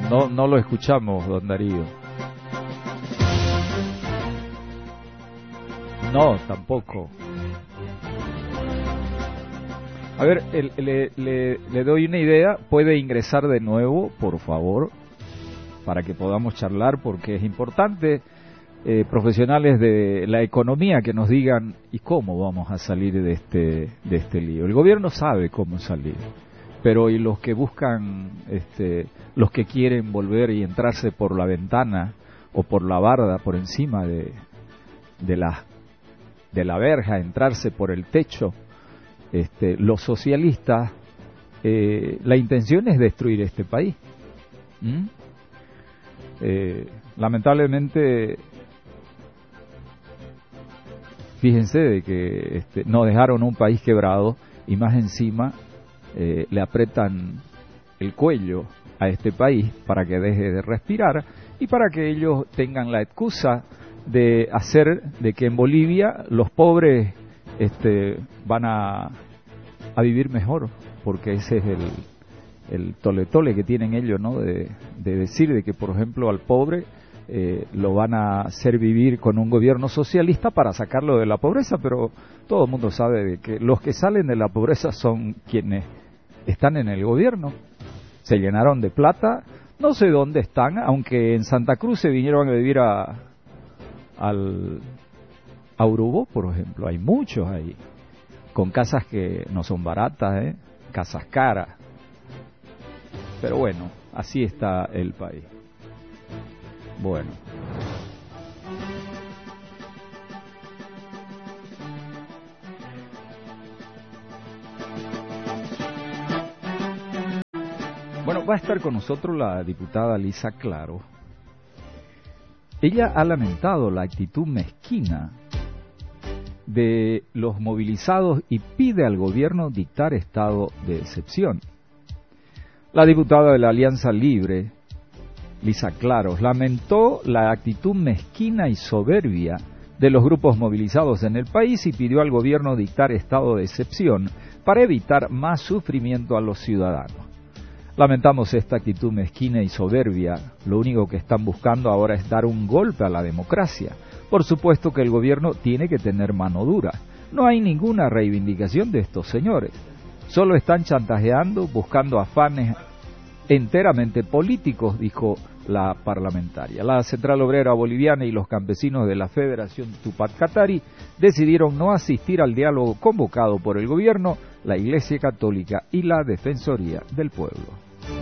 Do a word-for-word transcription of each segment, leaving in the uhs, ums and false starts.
No, no lo escuchamos, don Darío. No, tampoco. A ver, el, le, le, le doy una idea. Puede ingresar de nuevo, por favor, para que podamos charlar, porque es importante. Eh, profesionales de la economía que nos digan y cómo vamos a salir de este de este lío. El gobierno sabe cómo salir, pero y los que buscan, este, los que quieren volver y entrarse por la ventana o por la barda, por encima de de la de la verja, entrarse por el techo, este, los socialistas, eh, la intención es destruir este país. ¿Mm? Eh, lamentablemente, fíjense de que este, nos dejaron un país quebrado y más encima eh, le apretan el cuello a este país para que deje de respirar y para que ellos tengan la excusa de hacer de que en Bolivia los pobres este, van a, a vivir mejor, porque ese es el, el tole tole que tienen ellos, ¿no? De, de decir de que, por ejemplo, al pobre Eh, lo van a hacer vivir con un gobierno socialista para sacarlo de la pobreza, pero todo el mundo sabe de que los que salen de la pobreza son quienes están en el gobierno. Se llenaron de plata, no sé dónde están, aunque en Santa Cruz se vinieron a vivir a, al, a Urubó, por ejemplo. Hay muchos ahí, con casas que no son baratas, ¿eh? Casas caras. Pero bueno, así está el país. Bueno. Bueno, va a estar con nosotros la diputada Lisa Claro. Ella ha lamentado la actitud mezquina de los movilizados y pide al gobierno dictar estado de excepción. La diputada de la Alianza Libre, Lisa Claros, lamentó la actitud mezquina y soberbia de los grupos movilizados en el país y pidió al gobierno dictar estado de excepción para evitar más sufrimiento a los ciudadanos. Lamentamos esta actitud mezquina y soberbia. Lo único que están buscando ahora es dar un golpe a la democracia. Por supuesto que el gobierno tiene que tener mano dura. No hay ninguna reivindicación de estos señores. Solo están chantajeando, buscando afanes enteramente políticos, dijo la parlamentaria. La Central Obrera Boliviana y los campesinos de la Federación Tupac Katari decidieron no asistir al diálogo convocado por el gobierno, la Iglesia Católica y la Defensoría del Pueblo.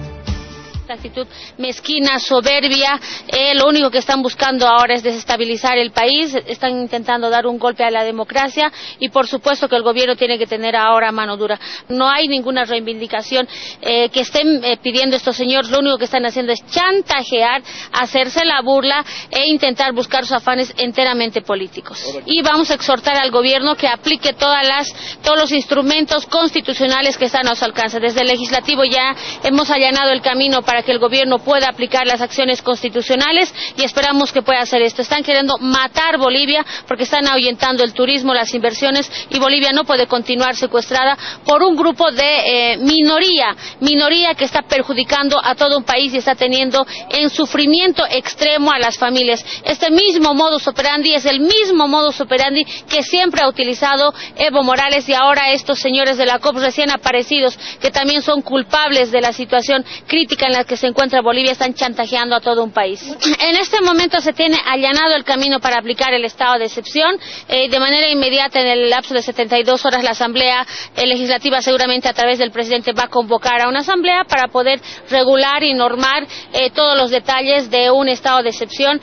Esta actitud mezquina, soberbia, eh, lo único que están buscando ahora es desestabilizar el país, están intentando dar un golpe a la democracia y por supuesto que el gobierno tiene que tener ahora mano dura. No hay ninguna reivindicación eh, que estén eh, pidiendo estos señores, lo único que están haciendo es chantajear, hacerse la burla e intentar buscar sus afanes enteramente políticos. Y vamos a exhortar al gobierno que aplique todas las, todos los instrumentos constitucionales que están a su alcance. Desde el legislativo ya hemos allanado el camino para que el gobierno pueda aplicar las acciones constitucionales y esperamos que pueda hacer esto. Están queriendo matar Bolivia porque están ahuyentando el turismo, las inversiones y Bolivia no puede continuar secuestrada por un grupo de eh, minoría, minoría que está perjudicando a todo un país y está teniendo en sufrimiento extremo a las familias. Este mismo modus operandi es el mismo modus operandi que siempre ha utilizado Evo Morales y ahora estos señores de la C O P recién aparecidos que también son culpables de la situación crítica en la que se encuentra Bolivia, están chantajeando a todo un país. En este momento se tiene allanado el camino para aplicar el estado de excepción. Eh, de manera inmediata, en el lapso de setenta y dos horas, la Asamblea eh, Legislativa seguramente a través del presidente va a convocar a una asamblea para poder regular y normar eh, todos los detalles de un estado de excepción.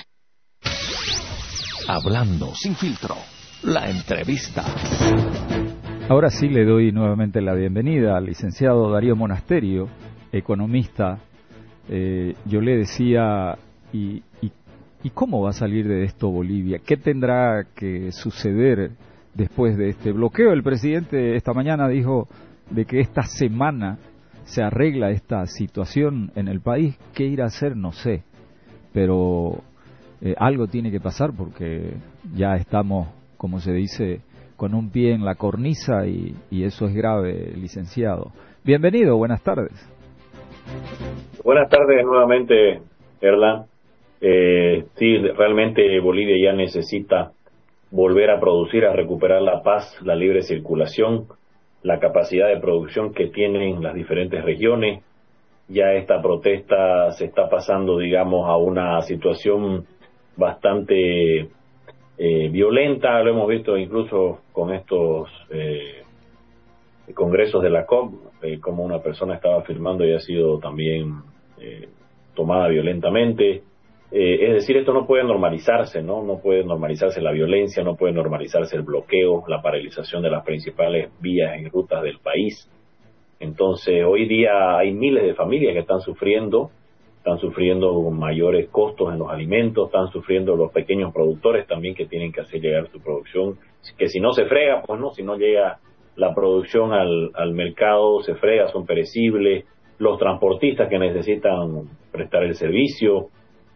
Hablando sin filtro, la entrevista. Ahora sí le doy nuevamente la bienvenida al licenciado Darío Monasterio, economista. Eh, yo le decía, ¿y, y, ¿y cómo va a salir de esto Bolivia? ¿Qué tendrá que suceder después de este bloqueo? El presidente esta mañana dijo de que esta semana se arregla esta situación en el país. ¿Qué irá a hacer? No sé, pero eh, algo tiene que pasar porque ya estamos, como se dice, con un pie en la cornisa y, y eso es grave, licenciado. Bienvenido, buenas tardes. Buenas tardes nuevamente, Erlan. Eh, sí, realmente Bolivia ya necesita volver a producir, a recuperar la paz, la libre circulación, la capacidad de producción que tienen las diferentes regiones. Ya esta protesta se está pasando, digamos, a una situación bastante eh, violenta. Lo hemos visto incluso con estos eh, congresos de la COP, eh, como una persona estaba firmando y ha sido también eh, tomada violentamente. Eh, es decir, esto no puede normalizarse, ¿no? No puede normalizarse la violencia, no puede normalizarse el bloqueo, la paralización de las principales vías y rutas del país. Entonces, hoy día hay miles de familias que están sufriendo, están sufriendo mayores costos en los alimentos, están sufriendo los pequeños productores también que tienen que hacer llegar su producción, que si no se frega, pues no, si no llega la producción al, al mercado, se frega, son perecibles, los transportistas que necesitan prestar el servicio,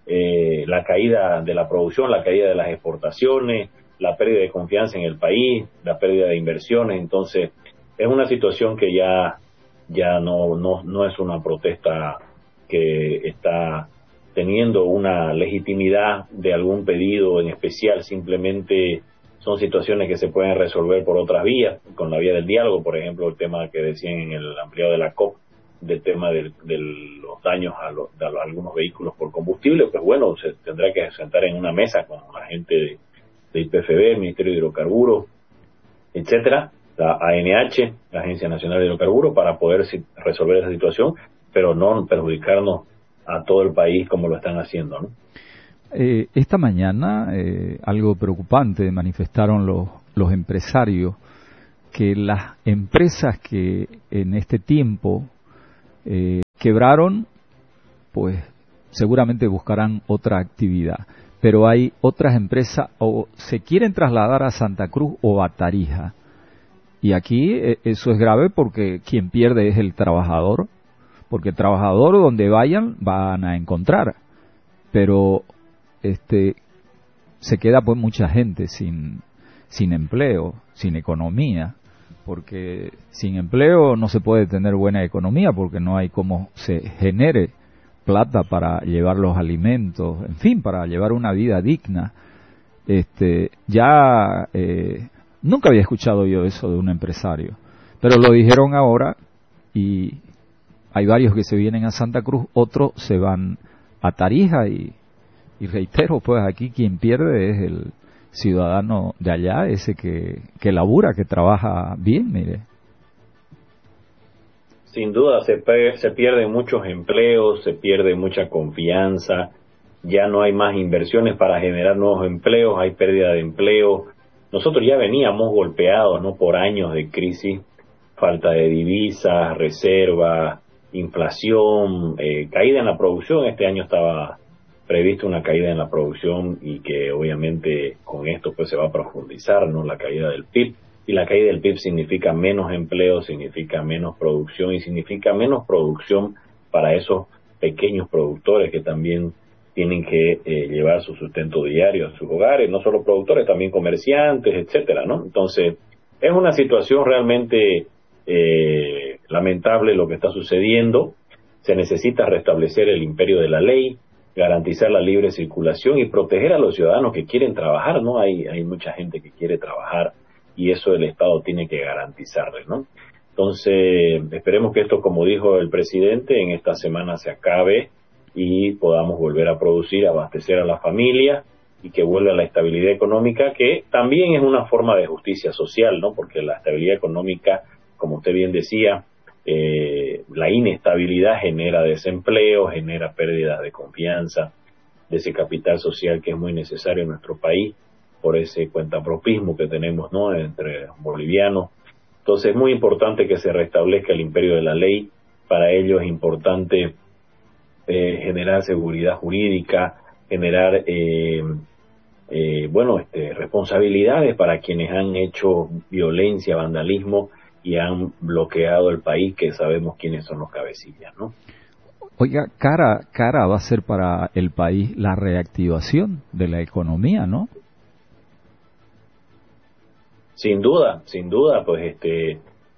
eh, la caída de la producción, la caída de las exportaciones, la pérdida de confianza en el país, la pérdida de inversiones. Entonces es una situación que ya ya no no no es una protesta que está teniendo una legitimidad de algún pedido en especial, simplemente son situaciones que se pueden resolver por otras vías, con la vía del diálogo. Por ejemplo, el tema que decían en el ampliado de la COP, del tema de, de los daños a, los, a, los, a algunos vehículos por combustible. Pues bueno, se tendrá que sentar en una mesa con la gente de, de I P F B, el Ministerio de Hidrocarburos, etcétera, la A N H, la Agencia Nacional de Hidrocarburos, para poder resolver esa situación, pero no perjudicarnos a todo el país como lo están haciendo, ¿no? Eh, esta mañana, eh, algo preocupante, manifestaron los, los empresarios que las empresas que en este tiempo eh, quebraron, pues seguramente buscarán otra actividad. Pero hay otras empresas o se quieren trasladar a Santa Cruz o a Tarija. Y aquí eh, eso es grave porque quien pierde es el trabajador, porque el trabajador donde vayan van a encontrar. Pero este se queda pues mucha gente sin sin empleo, sin economía, porque sin empleo no se puede tener buena economía, porque no hay cómo se genere plata para llevar los alimentos, en fin, para llevar una vida digna. Este ya eh, nunca había escuchado yo eso de un empresario, pero lo dijeron ahora y hay varios que se vienen a Santa Cruz, otros se van a Tarija y Y reitero, pues aquí quien pierde es el ciudadano de allá, ese que, que labura, que trabaja bien, mire. Sin duda se, se pierden muchos empleos, se pierde mucha confianza, ya no hay más inversiones para generar nuevos empleos, hay pérdida de empleo. Nosotros ya veníamos golpeados, ¿no?, por años de crisis, falta de divisas, reservas, inflación, eh, caída en la producción. Este año estaba previsto una caída en la producción y que obviamente con esto pues se va a profundizar, ¿no?, la caída del P I B. Y la caída del P I B significa menos empleo, significa menos producción y significa menos producción para esos pequeños productores que también tienen que eh, llevar su sustento diario a sus hogares, no solo productores, también comerciantes, etcétera, ¿no? Entonces, es una situación realmente eh, lamentable lo que está sucediendo. Se necesita restablecer el imperio de la ley, garantizar la libre circulación y proteger a los ciudadanos que quieren trabajar, ¿no? Hay, hay mucha gente que quiere trabajar y eso el Estado tiene que garantizarles, ¿no? Entonces, esperemos que esto, como dijo el presidente, en esta semana se acabe y podamos volver a producir, abastecer a la familia y que vuelva la estabilidad económica, que también es una forma de justicia social, ¿no? Porque la estabilidad económica, como usted bien decía, Eh, la inestabilidad genera desempleo, genera pérdidas de confianza, de ese capital social que es muy necesario en nuestro país, por ese cuentapropismo que tenemos, ¿no?, entre bolivianos. Entonces es muy importante que se restablezca el imperio de la ley. Para ello es importante eh, generar seguridad jurídica, generar eh, eh, bueno, este, responsabilidades para quienes han hecho violencia, vandalismo y han bloqueado el país, que sabemos quiénes son los cabecillas, ¿no? Oiga, cara, cara va a ser para el país la reactivación de la economía, ¿no? Sin duda, sin duda, pues este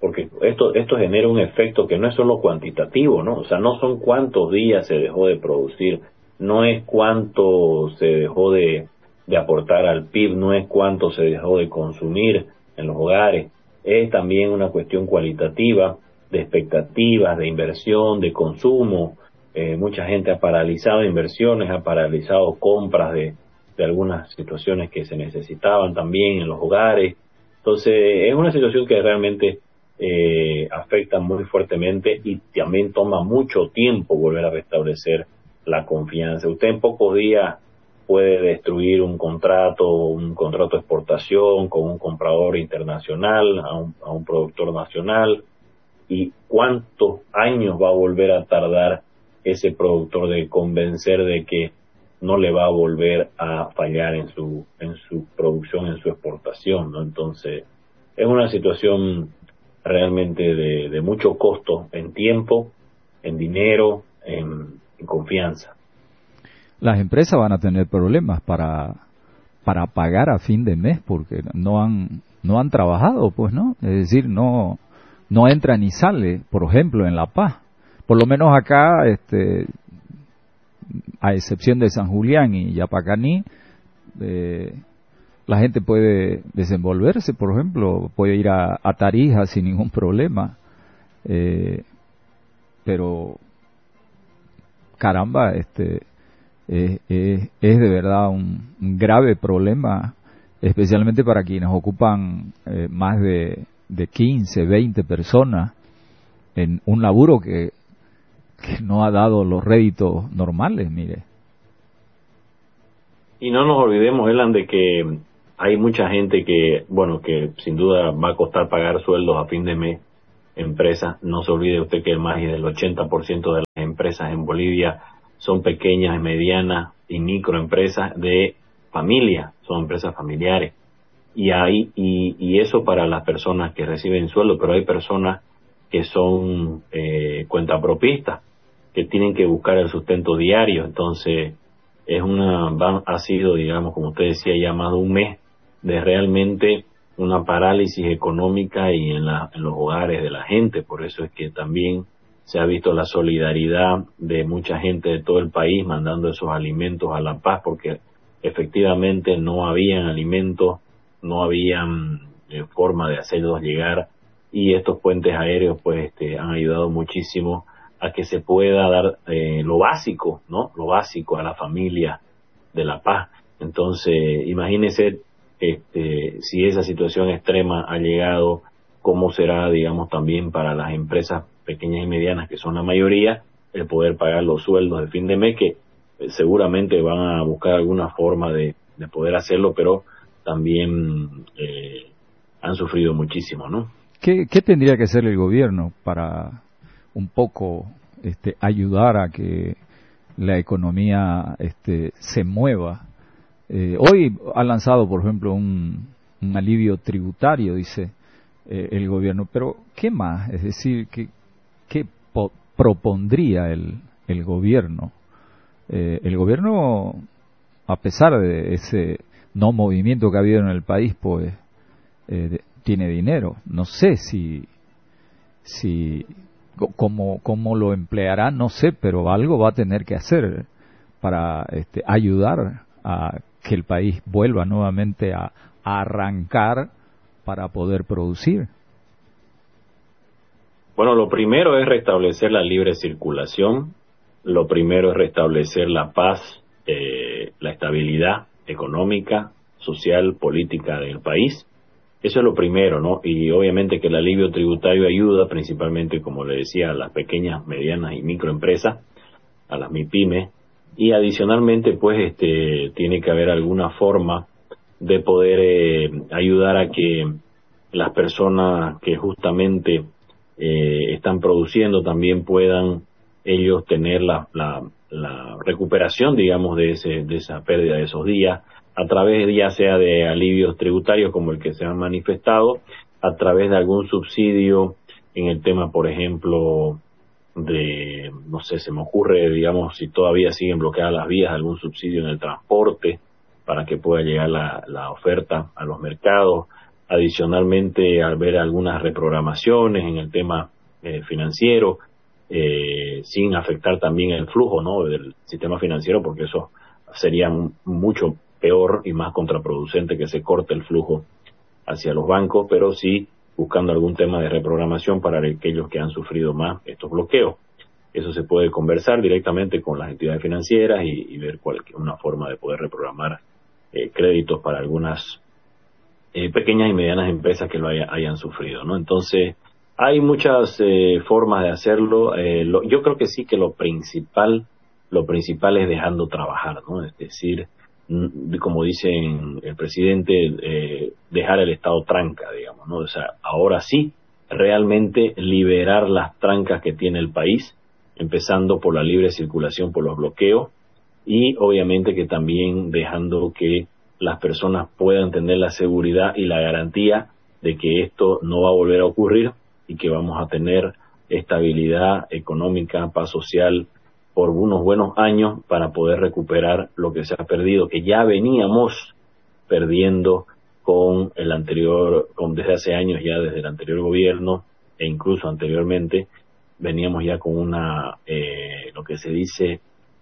porque esto esto genera un efecto que no es solo cuantitativo, ¿no? O sea, no son cuántos días se dejó de producir, no es cuánto se dejó de, de aportar al P I B, no es cuánto se dejó de consumir en los hogares, es también una cuestión cualitativa, de expectativas, de inversión, de consumo. Eh, mucha gente ha paralizado inversiones, ha paralizado compras de, de algunas situaciones que se necesitaban también en los hogares. Entonces, es una situación que realmente eh, afecta muy fuertemente y también toma mucho tiempo volver a restablecer la confianza. Usted en pocos días puede destruir un contrato, un contrato de exportación con un comprador internacional, a un, a un productor nacional, y cuántos años va a volver a tardar ese productor de convencer de que no le va a volver a fallar en su en su producción, en su exportación, ¿no? Entonces, es una situación realmente de, de mucho costo en tiempo, en dinero, en, en confianza. Las empresas van a tener problemas para para pagar a fin de mes porque no han no han trabajado, pues, ¿no? Es decir, no no entra ni sale, por ejemplo, en La Paz. Por lo menos acá, este, a excepción de San Julián y Yapacaní, eh, la gente puede desenvolverse, por ejemplo, puede ir a, a Tarija sin ningún problema, eh, pero caramba, este eh, eh, es de verdad un, un grave problema, especialmente para quienes ocupan eh, más de, de quince, veinte personas en un laburo que que no ha dado los réditos normales, mire. Y no nos olvidemos, Elan, de que hay mucha gente que, bueno, que sin duda va a costar pagar sueldos a fin de mes, empresas. No se olvide usted que más del ochenta por ciento de las empresas en Bolivia son pequeñas, medianas y microempresas de familia, son empresas familiares. Y hay y, y eso para las personas que reciben sueldo, pero hay personas que son eh, cuentapropistas, que tienen que buscar el sustento diario. Entonces es una va, ha sido, digamos, como usted decía, ya más de un mes de realmente una parálisis económica y en, la, en los hogares de la gente. Por eso es que también se ha visto la solidaridad de mucha gente de todo el país mandando esos alimentos a La Paz, porque efectivamente no habían alimentos, no habían eh, forma de hacerlos llegar, y estos puentes aéreos pues este, han ayudado muchísimo a que se pueda dar eh, lo básico, ¿no? Lo básico a la familia de La Paz. Entonces, imagínese este, si esa situación extrema ha llegado, cómo será, digamos, también para las empresas pequeñas y medianas, que son la mayoría, el poder pagar los sueldos de fin de mes, que eh, seguramente van a buscar alguna forma de, de poder hacerlo, pero también eh, han sufrido muchísimo, ¿no? ¿Qué, qué tendría que hacer el gobierno para un poco este, ayudar a que la economía este, se mueva? Eh, hoy ha lanzado, por ejemplo, un, un alivio tributario, dice eh, el gobierno, pero ¿qué más? Es decir, ¿qué, qué po- propondría el, el gobierno? Eh, el gobierno, a pesar de ese no movimiento que ha habido en el país, pues eh, de, tiene dinero. No sé si si cómo cómo lo empleará, no sé, pero algo va a tener que hacer para este, ayudar a que el país vuelva nuevamente a, a arrancar para poder producir. Bueno, lo primero es restablecer la libre circulación, lo primero es restablecer la paz, eh, la estabilidad económica, social, política del país. Eso es lo primero, ¿no? Y obviamente que el alivio tributario ayuda principalmente, como le decía, a las pequeñas, medianas y microempresas, a las MIPYMES, y adicionalmente, pues, este, tiene que haber alguna forma de poder eh, ayudar a que las personas que justamente eh, están produciendo también puedan ellos tener la, la, la recuperación, digamos, de ese, de esa pérdida de esos días, a través ya sea de alivios tributarios como el que se han manifestado, a través de algún subsidio en el tema, por ejemplo, de, no sé, se me ocurre, digamos, si todavía siguen bloqueadas las vías, algún subsidio en el transporte para que pueda llegar la, la oferta a los mercados, adicionalmente al ver algunas reprogramaciones en el tema eh, financiero, eh, sin afectar también el flujo, ¿no?, del sistema financiero, porque eso sería mucho peor y más contraproducente que se corte el flujo hacia los bancos, pero sí buscando algún tema de reprogramación para aquellos que han sufrido más estos bloqueos. Eso se puede conversar directamente con las entidades financieras y, y ver cuál es una forma de poder reprogramar eh, créditos para algunas eh, pequeñas y medianas empresas que lo haya, hayan sufrido, ¿no? Entonces, hay muchas eh, formas de hacerlo. Eh, lo, yo creo que sí que lo principal, lo principal es dejando trabajar, ¿no? Es decir, como dice el presidente, eh, dejar el Estado tranca, digamos, ¿no? O sea, ahora sí, realmente liberar las trancas que tiene el país, empezando por la libre circulación, por los bloqueos, y obviamente que también dejando que las personas puedan tener la seguridad y la garantía de que esto no va a volver a ocurrir y que vamos a tener estabilidad económica, paz social por unos buenos años para poder recuperar lo que se ha perdido, que ya veníamos perdiendo con el anterior, con desde hace años ya, desde el anterior gobierno e incluso anteriormente, veníamos ya con una, eh, lo que se dice,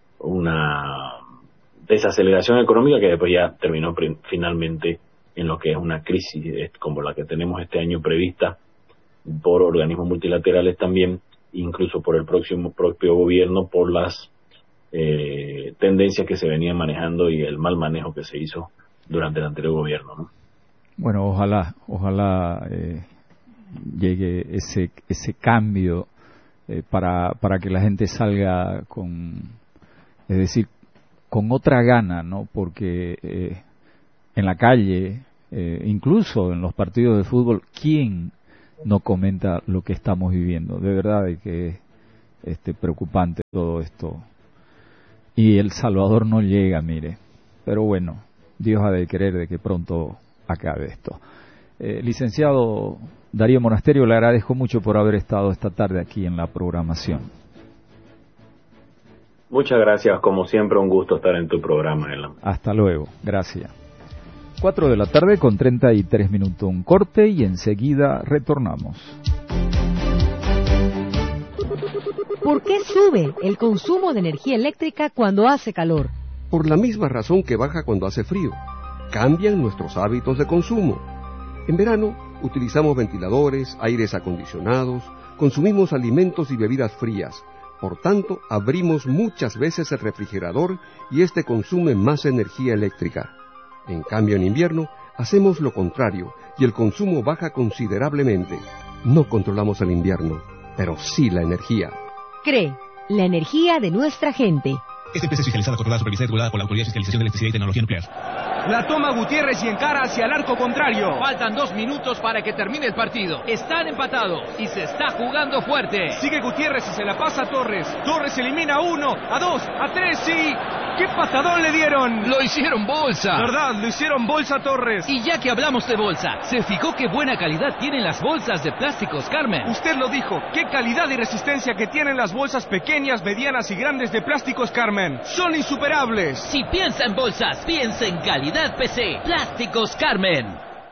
una desaceleración económica que después ya terminó pre- finalmente en lo que es una crisis como la que tenemos este año prevista por organismos multilaterales también, incluso por el próximo propio gobierno, por las eh, tendencias que se venían manejando y el mal manejo que se hizo durante el anterior gobierno, ¿no? Bueno, ojalá, ojalá eh, llegue ese ese cambio eh, para para que la gente salga con, es decir, con otra gana, ¿no? Porque eh, en la calle, eh, incluso en los partidos de fútbol, ¿quién no comenta lo que estamos viviendo? De verdad de que es este, preocupante todo esto. Y El Salvador no llega, mire. Pero bueno, Dios ha de querer de que pronto acabe esto. Eh, licenciado Darío Monasterio, le agradezco mucho por haber estado esta tarde aquí en la programación. Muchas gracias, como siempre un gusto estar en tu programa, Elan. Hasta luego, gracias. Cuatro de la tarde con treinta y tres minutos, un corte y enseguida retornamos. ¿Por qué sube el consumo de energía eléctrica cuando hace calor? Por la misma razón que baja cuando hace frío. Cambian nuestros hábitos de consumo. En verano utilizamos ventiladores, aires acondicionados, consumimos alimentos y bebidas frías. Por tanto, abrimos muchas veces el refrigerador y este consume más energía eléctrica. En cambio, en invierno, hacemos lo contrario y el consumo baja considerablemente. No controlamos el invierno, pero sí la energía. C R E, la energía de nuestra gente. Esta empresa es fiscalizada, controlada, supervisada y regulada por la Autoridad de Fiscalización de Electricidad y Tecnología Nuclear. La toma Gutiérrez y encara hacia el arco contrario. Faltan dos minutos para que termine el partido. Están empatados y se está jugando fuerte. Sigue Gutiérrez y se la pasa a Torres. Torres elimina a uno, a dos, a tres y... ¡qué patadón le dieron! Lo hicieron bolsa. ¿Verdad? Lo hicieron bolsa a Torres. Y ya que hablamos de bolsa, ¿se fijó qué buena calidad tienen las bolsas de plásticos Carmen? Usted lo dijo. ¡Qué calidad y resistencia que tienen las bolsas pequeñas, medianas y grandes de plásticos Carmen! ¡Son insuperables! Si piensa en bolsas, piensa en calidad P C. Plásticos Carmen.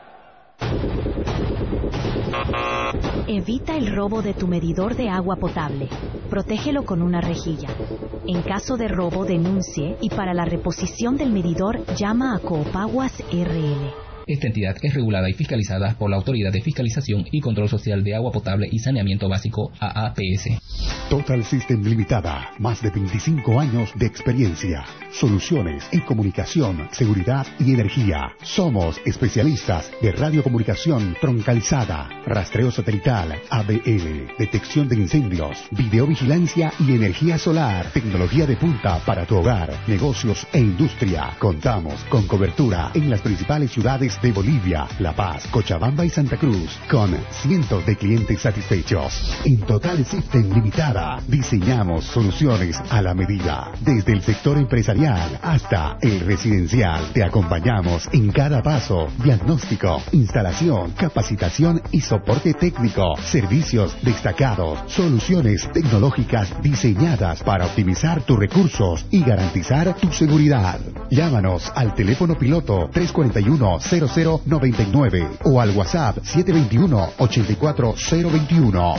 Evita el robo de tu medidor de agua potable. Protégelo con una rejilla. En caso de robo, denuncie y para la reposición del medidor llama a Coopaguas R L. Esta entidad es regulada y fiscalizada por la Autoridad de Fiscalización y Control Social de Agua Potable y Saneamiento Básico, A A P S. Total System Limitada, más de veinticinco años de experiencia. Soluciones en comunicación, seguridad y energía. Somos especialistas de radiocomunicación troncalizada, rastreo satelital, A D L, detección de incendios, videovigilancia y energía solar. Tecnología de punta para tu hogar, negocios e industria. Contamos con cobertura en las principales ciudades de Bolivia, La Paz, Cochabamba y Santa Cruz, con cientos de clientes satisfechos. En Total System Limitada, diseñamos soluciones a la medida. Desde el sector empresarial hasta el residencial, te acompañamos en cada paso. Diagnóstico, instalación, capacitación y soporte técnico. Servicios destacados, soluciones tecnológicas diseñadas para optimizar tus recursos y garantizar tu seguridad. Llámanos al teléfono piloto tres cuatro uno, cero cero cero nueve nueve o al WhatsApp siete dos uno, ocho cuatro cero dos uno.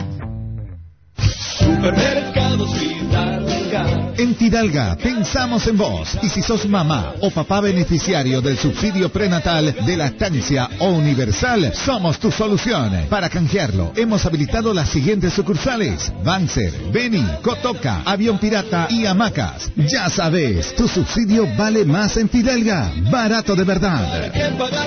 Supermercados Fidalga. En Fidalga pensamos en vos, y si sos mamá o papá beneficiario del subsidio prenatal de lactancia o universal, somos tu solución. Para canjearlo, hemos habilitado las siguientes sucursales: Banzer, Beni, Cotoca, Avión Pirata y Hamacas. Ya sabes, tu subsidio vale más en Fidalga, barato de verdad.